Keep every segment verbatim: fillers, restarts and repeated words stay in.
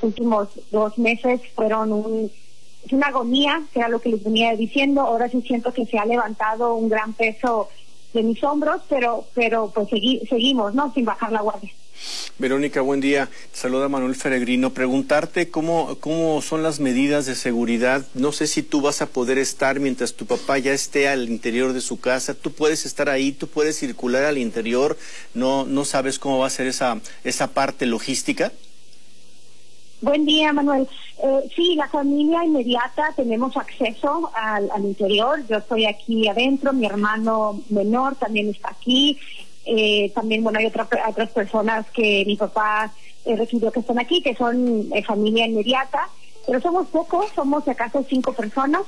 los últimos dos meses fueron un, una agonía, que era lo que les venía diciendo. Ahora sí siento que se ha levantado un gran peso de mis hombros, pero pero pues segui, seguimos, ¿no? Sin bajar la guardia. Verónica, buen día. Saluda Manuel Feregrino. Preguntarte cómo, cómo son las medidas de seguridad. No sé si tú vas a poder estar mientras tu papá ya esté al interior de su casa. Tú puedes estar ahí, tú puedes circular al interior. No, no sabes cómo va a ser esa, esa parte logística. Buen día, Manuel. Eh, sí, la familia inmediata tenemos acceso al, al interior. Yo estoy aquí adentro, mi hermano menor también está aquí. Eh, también, bueno, hay otra, otras personas que mi papá eh, recibió que están aquí, que son eh, familia inmediata, pero somos pocos, somos acaso cinco personas.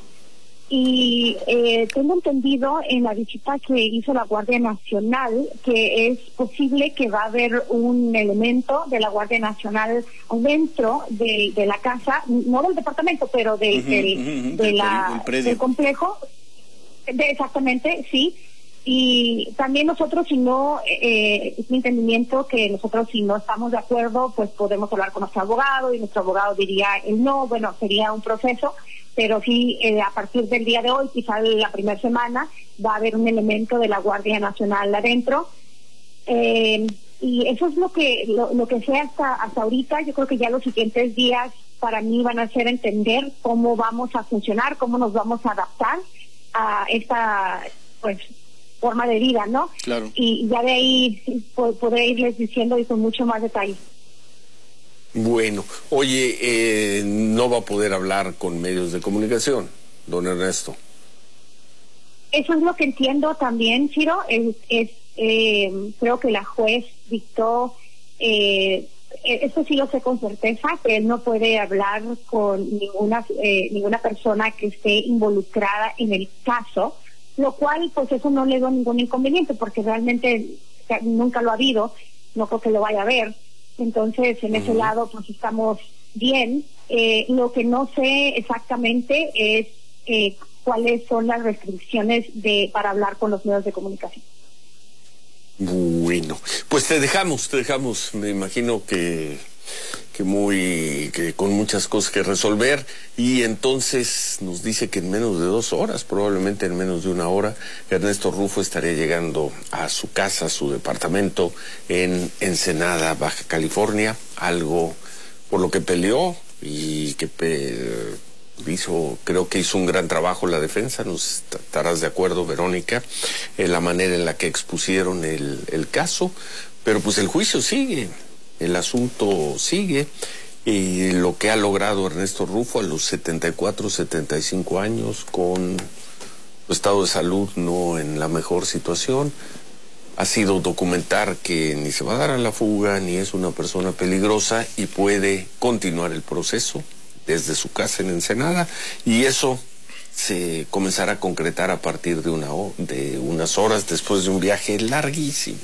Y eh, tengo entendido en la visita que hizo la Guardia Nacional que es posible que va a haber un elemento de la Guardia Nacional dentro de, de la casa, no del departamento, pero de, uh-huh, del, uh-huh, de del, la, del, del complejo. De, exactamente, sí. Y también nosotros, si no, eh, es mi entendimiento que nosotros si no estamos de acuerdo, pues podemos hablar con nuestro abogado y nuestro abogado diría el no, bueno, sería un proceso. Pero sí, eh, a partir del día de hoy, quizá la primera semana, va a haber un elemento de la Guardia Nacional adentro. Eh, y eso es lo que lo, lo que sé hasta, hasta ahorita. Yo creo que ya los siguientes días para mí van a ser entender cómo vamos a funcionar, cómo nos vamos a adaptar a esta pues forma de vida, ¿no? Claro. Y ya de ahí podré irles diciendo y con mucho más detalle. Bueno, oye, eh, no va a poder hablar con medios de comunicación, don Ernesto. Eso es lo que entiendo también, Ciro. Es, es eh, creo que la juez dictó, eh, eso sí lo sé con certeza, que él no puede hablar con ninguna eh, ninguna persona que esté involucrada en el caso, lo cual, pues eso no le da ningún inconveniente, porque realmente nunca lo ha habido, no creo que lo vaya a ver. Entonces, en uh-huh. ese lado, pues estamos bien. Eh, lo que no sé exactamente es eh, cuáles son las restricciones de para hablar con los medios de comunicación. Bueno, pues te dejamos, te dejamos. Me imagino que que muy que con muchas cosas que resolver, y entonces nos dice que en menos de dos horas, probablemente en menos de una hora, Ernesto Rufo estaría llegando a su casa, a su departamento en Ensenada, Baja California, algo por lo que peleó y que pe hizo, creo que hizo un gran trabajo la defensa. Nos estarás de acuerdo, Verónica, en la manera en la que expusieron el, el caso, pero pues el juicio sigue. El asunto sigue, y lo que ha logrado Ernesto Rufo a los setenta y cuatro, setenta y cinco años, con su estado de salud no en la mejor situación, ha sido documentar que ni se va a dar a la fuga, ni es una persona peligrosa, y puede continuar el proceso desde su casa en Ensenada, y eso se comenzará a concretar a partir de, una, de unas horas después de un viaje larguísimo.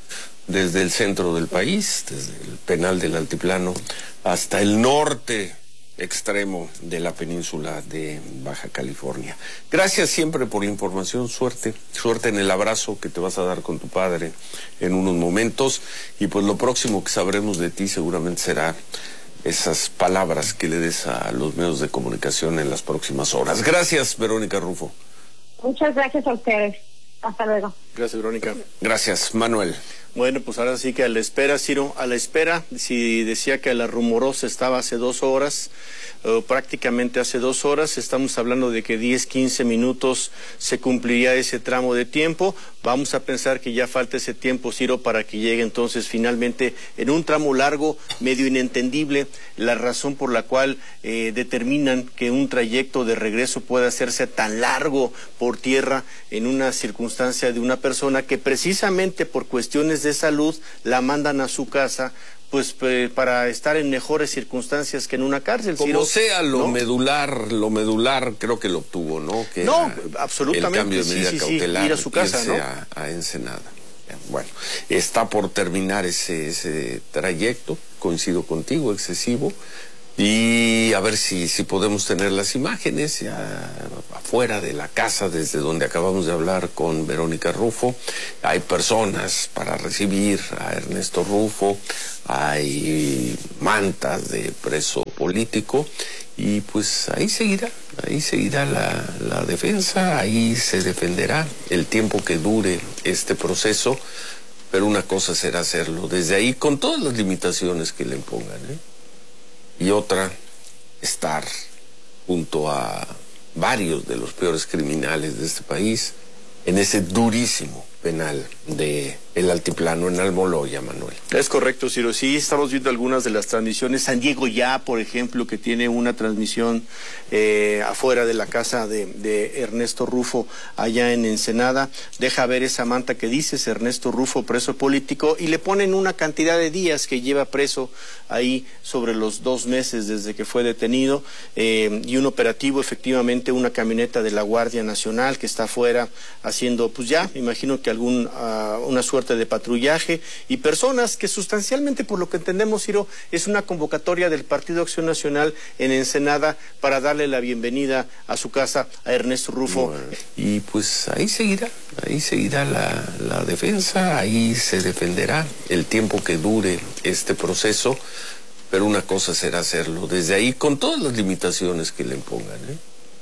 Desde el centro del país, desde el penal del Altiplano, hasta el norte extremo de la península de Baja California. Gracias siempre por la información, suerte, suerte en el abrazo que te vas a dar con tu padre en unos momentos, y pues lo próximo que sabremos de ti seguramente será esas palabras que le des a los medios de comunicación en las próximas horas. Gracias, Verónica Rufo. Muchas gracias a ustedes. Hasta luego. Gracias, Verónica. Gracias, Manuel. Bueno, pues ahora sí que a la espera, Ciro, a la espera. Si decía que la rumorosa estaba hace dos horas, eh, prácticamente hace dos horas, estamos hablando de que diez, quince minutos se cumpliría ese tramo de tiempo. Vamos a pensar que ya falta ese tiempo, Ciro, para que llegue entonces finalmente en un tramo largo, medio inentendible, la razón por la cual eh, determinan que un trayecto de regreso pueda hacerse tan largo por tierra en una circunstancia de una persona que precisamente por cuestiones de salud la mandan a su casa, pues eh, para estar en mejores circunstancias que en una cárcel. Como Ciro, sea, lo ¿no? medular, lo medular creo que lo obtuvo, ¿no? Que no, absolutamente. El cambio de medida sí, sí, cautelar, sí, ir a su casa, ¿no? a, a Ensenada. Bueno, está por terminar ese, ese trayecto, coincido contigo, excesivo. Y a ver si, si podemos tener las imágenes ya afuera de la casa desde donde acabamos de hablar con Verónica Rufo. Hay personas para recibir a Ernesto Rufo, hay mantas de preso político, y pues ahí seguirá, ahí seguirá la, la defensa, ahí se defenderá el tiempo que dure este proceso, pero una cosa será hacerlo desde ahí con todas las limitaciones que le impongan, ¿eh? Y otra, estar junto a varios de los peores criminales de este país en ese durísimo penal de el Altiplano en Almoloya, Manuel. Es correcto, Ciro. Sí, estamos viendo algunas de las transmisiones. San Diego Ya, por ejemplo, que tiene una transmisión eh, afuera de la casa de, de Ernesto Rufo, allá en Ensenada. Deja ver esa manta que dices, Ernesto Rufo, preso político, y le ponen una cantidad de días que lleva preso ahí sobre los dos meses desde que fue detenido, eh, y un operativo, efectivamente, una camioneta de la Guardia Nacional que está afuera haciendo, pues ya, me imagino que algún uh, una suerte de patrullaje, y personas que sustancialmente, por lo que entendemos, Ciro, es una convocatoria del Partido Acción Nacional en Ensenada para darle la bienvenida a su casa a Ernesto Rufo. Bueno, y pues ahí seguirá, ahí seguirá la, la defensa, ahí se defenderá el tiempo que dure este proceso, pero una cosa será hacerlo desde ahí con todas las limitaciones que le impongan, ¿eh?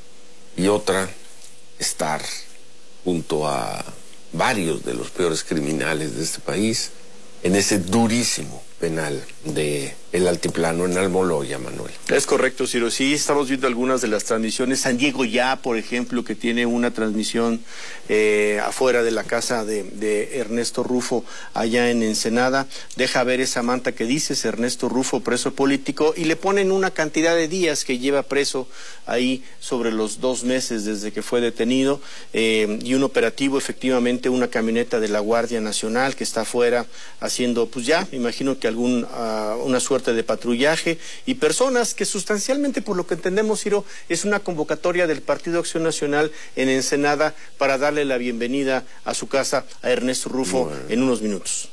Y otra, estar junto a varios de los peores criminales de este país en ese durísimo penal de el Altiplano en Almoloya, Manuel. Es correcto, Ciro. Sí, estamos viendo algunas de las transmisiones. San Diego Ya, por ejemplo, que tiene una transmisión eh, afuera de la casa de, de Ernesto Rufo, allá en Ensenada. Deja ver esa manta que dices, Ernesto Rufo, preso político, y le ponen una cantidad de días que lleva preso ahí sobre los dos meses desde que fue detenido, eh, y un operativo, efectivamente, una camioneta de la Guardia Nacional que está afuera haciendo, pues ya, me imagino que algún uh, una suerte de patrullaje, y personas que sustancialmente, por lo que entendemos, Ciro, es una convocatoria del Partido Acción Nacional en Ensenada para darle la bienvenida a su casa a Ernesto Rufo. Bueno, en unos minutos.